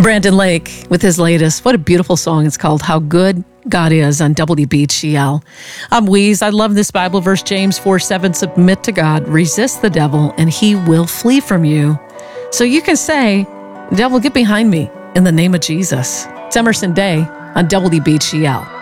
Brandon Lake with his latest. What a beautiful song. It's called How Good God Is on WBGL. I'm Weeze. I love this Bible verse, James 4:7. Submit to God, resist the devil, and he will flee from you. So you can say, devil, get behind me in the name of Jesus. It's Emerson Day on WBGL.